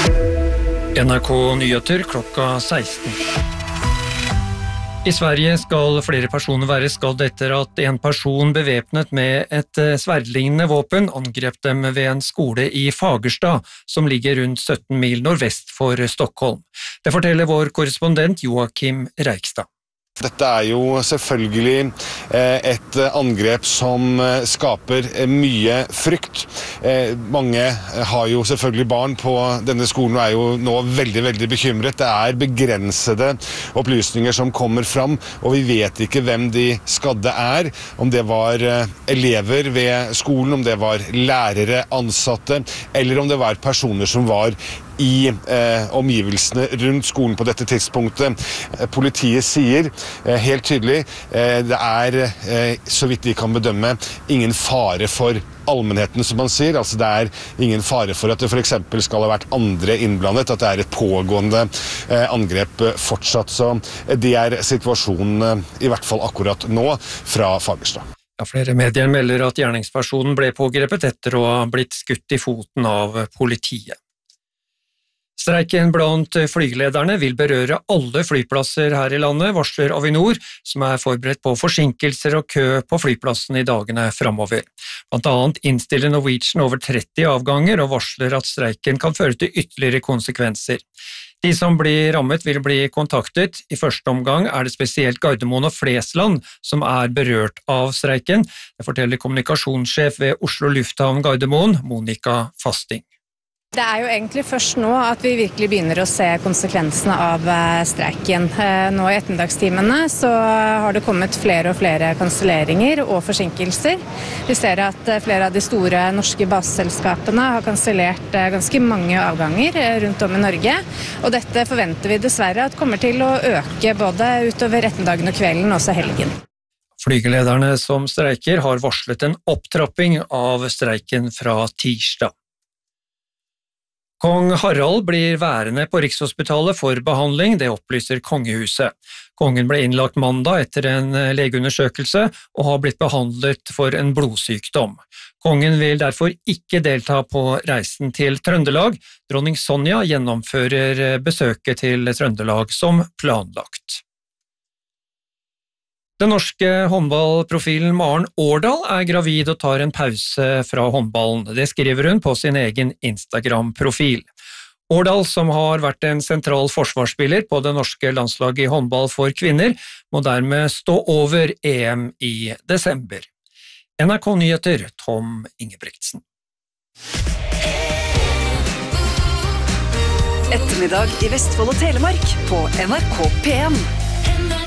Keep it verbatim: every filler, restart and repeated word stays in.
N R K Nyheter klokka seksten. I Sverige skal flere personer være skadd etter at en person bevæpnet med et sverdlignende våpen angrep dem ved en skole i Fagersta, som ligger rundt sytten mil nordvest for Stockholm. Det forteller vår korrespondent Joakim Reikstad. Dette er jo selvfølgelig et angrep som skaper mye frykt. Mange har jo selvfølgelig barn på denne skolen og er jo nå veldig, veldig bekymret. Det er begrensede opplysninger som kommer fram, og vi vet ikke hvem de skadde er. Om det var elever ved skolen, om det var lærere, ansatte, eller om det var personer som var i eh, omgivelsene rundt skolen på dette tidspunktet. Politiet sier eh, helt tydelig, eh, det er, eh, så vidt de kan bedømme, ingen fare for allmennheten, som man sier. Altså det er ingen fare for at det for eksempel skal ha vært andre innblandet, at det er et pågående eh, angrep fortsatt. Så det er situasjonen eh, i hvert fall akkurat nå fra Fagersta. Ja, flere medier melder at gjerningspersonen ble pågrepet etter å ha blitt skutt i foten av politiet. Streiken blant flygelederne vil berøre alle flyplasser her i landet, varsler Avinor, som er forberedt på forsinkelser og kø på flyplassen i dagene fremover. Blant annet innstiller Norwegian over tretti avganger og varsler at streiken kan føre til ytterligere konsekvenser. De som blir rammet vil bli kontaktet. I første omgang er det spesielt Gardermoen og Flesland som er berørt av streiken. Det forteller kommunikasjonssjef ved Oslo Lufthavn Gardermoen, Monica Fasting. Det er jo egentlig først nå at vi virkelig begynner å se konsekvensene av streiken. Nå i ettermiddagstimene så har det kommet flere og flere kanselleringer og forsinkelser. Vi ser at flere av de store norske baseselskapene har kansellert ganske mange avganger rundt om i Norge, og dette forventer vi dessverre at kommer til å øke både utover ettermiddagen og kvelden, også helgen. Flygelederne som streiker har varslet en opptrapping av streiken fra tirsdag. Kong Harald blir værende på Rikshospitalet for behandling, det opplyser kongehuset. Kongen ble innlagt mandag etter en legeundersøkelse og har blitt behandlet for en blodsykdom. Kongen vil derfor ikke delta på reisen til Trøndelag. Dronning Sonja gjennomfører besøket til Trøndelag som planlagt. Den norske håndballprofilen Maren Årdal er gravid og tar en pause fra håndballen. Det skriver hun på sin egen Instagram-profil. Årdal, som har vært en sentral forsvarsspiller på det norske landslaget i håndball for kvinner, må dermed stå over E M i desember. N R K Nyheter, Tom Ingebrigtsen. Ettermiddag i Vestfold og Telemark på N R K P en.